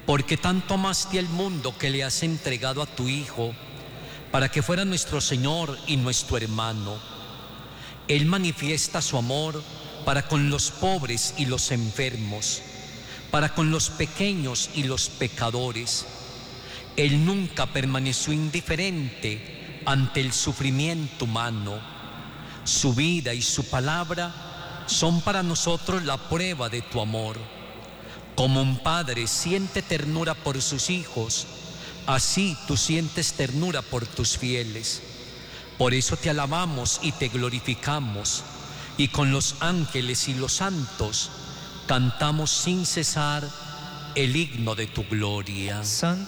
Porque tanto amaste al mundo que le has entregado a tu Hijo, para que fuera nuestro Señor y nuestro hermano. Él manifiesta su amor para con los pobres y los enfermos, para con los pequeños y los pecadores. Él nunca permaneció indiferente ante el sufrimiento humano. Su vida y su palabra son para nosotros la prueba de tu amor. Como un padre siente ternura por sus hijos, así tú sientes ternura por tus fieles. Por eso te alabamos y te glorificamos, y con los ángeles y los santos cantamos sin cesar el himno de tu gloria. Santo